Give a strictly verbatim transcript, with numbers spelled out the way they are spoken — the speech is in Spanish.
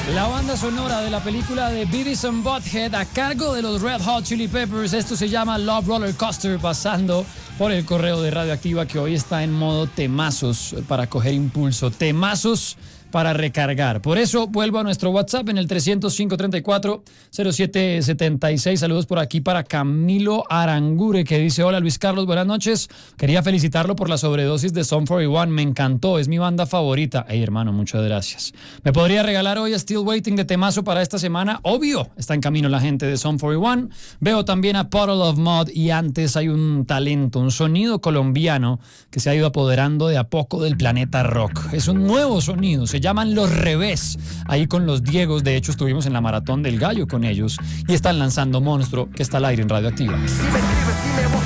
La banda sonora de la película de Beavis and Butthead a cargo de los Red Hot Chili Peppers. Esto se llama Love Roller Coaster, pasando por el correo de Radioactiva, que hoy está en modo temazos para coger impulso, temazos para recargar. Por eso vuelvo a nuestro WhatsApp en el trescientos cinco, treinta y cuatro, cero siete setenta y seis. Saludos por aquí para Camilo Arangure, que dice: hola Luis Carlos, buenas noches. Quería felicitarlo por la sobredosis de Sum cuarenta y uno. Me encantó, es mi banda favorita. Hey hermano, muchas gracias. ¿Me podría regalar hoy Still Waiting de temazo para esta semana? Obvio, está en camino la gente de Sum cuarenta y uno. Veo también a Puddle of Mud, y antes hay un talento, un sonido colombiano que se ha ido apoderando de a poco del planeta rock. Es un nuevo sonido, se llaman Los Revés, ahí con los Diegos. De hecho estuvimos en la Maratón del Gallo con ellos y están lanzando Monstruo, que está al aire en Radioactiva. Si me escribes, si me